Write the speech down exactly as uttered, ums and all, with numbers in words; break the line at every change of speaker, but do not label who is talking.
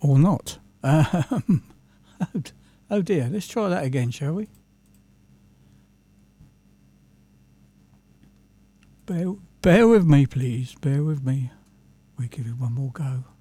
Or not. Um, oh, oh dear, let's try that again, shall we? Bear, bear with me, please. Bear with me. We'll give it one more go.